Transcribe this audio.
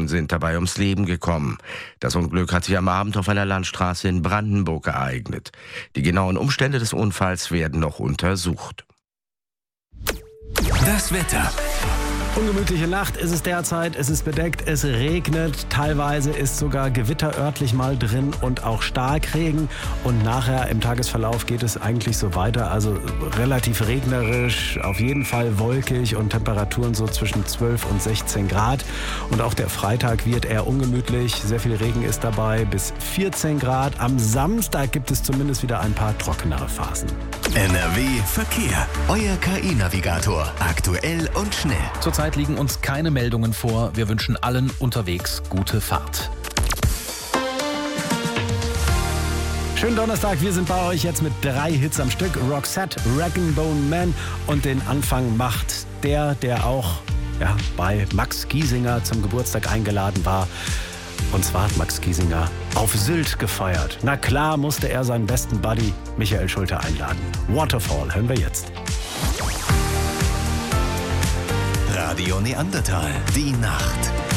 Personen sind dabei ums Leben gekommen. Das Unglück hat sich am Abend auf einer Landstraße in Brandenburg ereignet. Die genauen Umstände des Unfalls werden noch untersucht. Das Wetter. Ungemütliche Nacht ist es derzeit, es ist bedeckt, es regnet, teilweise ist sogar Gewitter örtlich mal drin und auch Starkregen und nachher im Tagesverlauf geht es eigentlich so weiter, also relativ regnerisch, auf jeden Fall wolkig und Temperaturen so zwischen 12 und 16 Grad und auch der Freitag wird eher ungemütlich, sehr viel Regen ist dabei, bis 14 Grad. Am Samstag gibt es zumindest wieder ein paar trockenere Phasen. NRW Verkehr. Euer KI-Navigator. Aktuell und schnell. Zurzeit liegen uns keine Meldungen vor. Wir wünschen allen unterwegs gute Fahrt. Schönen Donnerstag, wir sind bei euch jetzt mit 3 Hits am Stück. Roxette, Rag & Bone Man und den Anfang macht der auch bei Max Giesinger zum Geburtstag eingeladen war. Und zwar hat Max Giesinger auf Sylt gefeiert. Na klar musste er seinen besten Buddy Michael Schulte einladen. Waterfall hören wir jetzt. Radio Neandertal. Die Nacht.